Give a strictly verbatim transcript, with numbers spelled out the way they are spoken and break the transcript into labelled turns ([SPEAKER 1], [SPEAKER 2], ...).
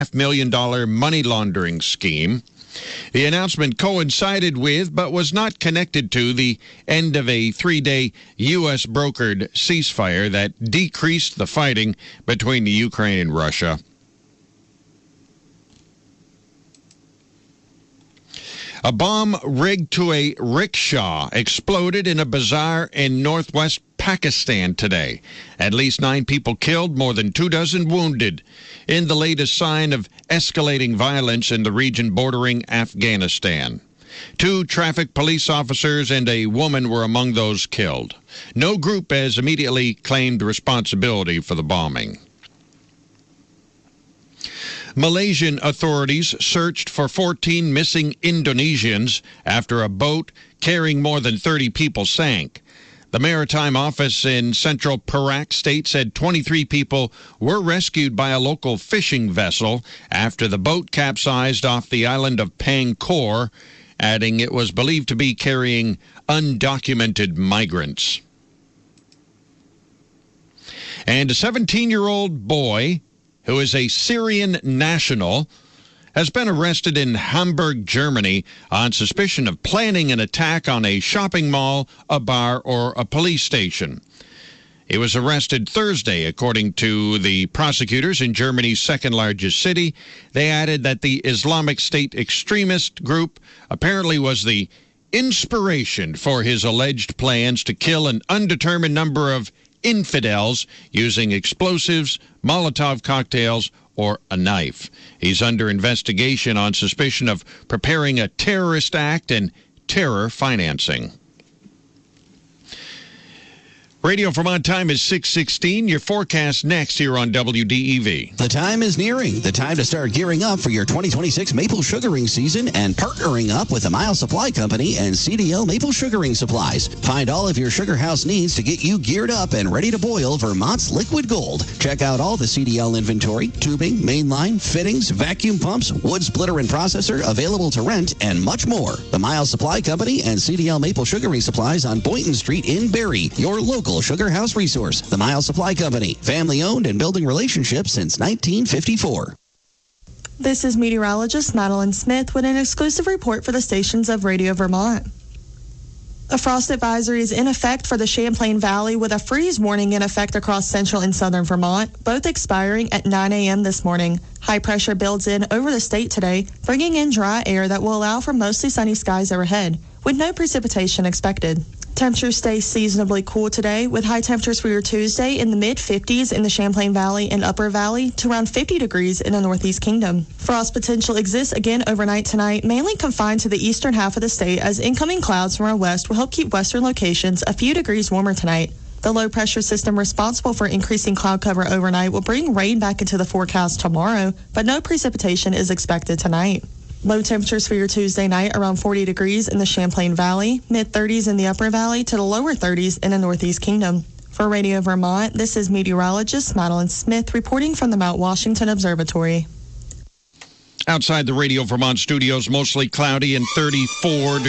[SPEAKER 1] half million dollar money laundering scheme. The announcement coincided with, but was not connected to, the end of a three-day U S brokered ceasefire that decreased the fighting between the Ukraine and Russia. A bomb rigged to a rickshaw exploded in a bazaar in northwest Pakistan today. At least nine people killed, more than two dozen wounded, in the latest sign of escalating violence in the region bordering Afghanistan. Two traffic police officers and a woman were among those killed. No group has immediately claimed responsibility for the bombing. Malaysian authorities searched for fourteen missing Indonesians after a boat carrying more than thirty people sank. The Maritime Office in central Perak State said twenty-three people were rescued by a local fishing vessel after the boat capsized off the island of Pangkor, adding it was believed to be carrying undocumented migrants. And a seventeen-year-old boy who is a Syrian national, has been arrested in Hamburg, Germany, on suspicion of planning an attack on a shopping mall, a bar, or a police station. He was arrested Thursday, according to the prosecutors in Germany's second-largest city. They added that the Islamic State extremist group apparently was the inspiration for his alleged plans to kill an undetermined number of infidels using explosives, Molotov cocktails, or a knife. He's under investigation on suspicion of preparing a terrorist act and terror financing. Radio Vermont time is six sixteen. Your forecast next here on W D E V.
[SPEAKER 2] The time is nearing. The time to start gearing up for your twenty twenty-six maple sugaring season and partnering up with the Miles Supply Company and C D L Maple Sugaring Supplies. Find all of your sugar house needs to get you geared up and ready to boil Vermont's liquid gold. Check out all the C D L inventory, tubing, mainline, fittings, vacuum pumps, wood splitter and processor available to rent, and much more. The Miles Supply Company and C D L Maple Sugaring Supplies on Boynton Street in Barrie, your local sugar house resource. The Miles Supply Company, family owned and building relationships since nineteen fifty-four.
[SPEAKER 3] This is meteorologist Madeline Smith with an exclusive report for the stations of Radio Vermont. A frost advisory is in effect for the Champlain Valley, with a freeze warning in effect across central and southern Vermont, both expiring at nine a.m. this morning. High pressure builds in over the state today, bringing in dry air that will allow for mostly sunny skies overhead, with no precipitation expected. Temperatures stay seasonably cool today, with high temperatures for your Tuesday in the mid-fifties in the Champlain Valley and Upper Valley to around fifty degrees in the Northeast Kingdom. Frost potential exists again overnight tonight, mainly confined to the eastern half of the state, as incoming clouds from our west will help keep western locations a few degrees warmer tonight. The low-pressure system responsible for increasing cloud cover overnight will bring rain back into the forecast tomorrow, but no precipitation is expected tonight. Low temperatures for your Tuesday night around forty degrees in the Champlain Valley, mid-thirties in the Upper Valley to the lower thirties in the Northeast Kingdom. For Radio Vermont, this is meteorologist Madeline Smith reporting from the Mount Washington Observatory.
[SPEAKER 1] Outside the Radio Vermont studios, mostly cloudy and thirty-four degrees.